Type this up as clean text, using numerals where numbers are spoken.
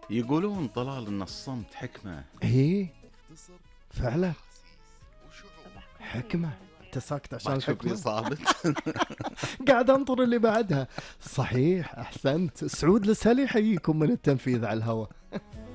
يقولون طلال ان الصمت حكمة. ايه فعلا حكمة. انت ساكت عشان ما تشوفني الحكمة؟ صابت. قاعد انطر اللي بعدها. صحيح احسنت. سعود السهلي يحييكم من التنفيذ على الهواء.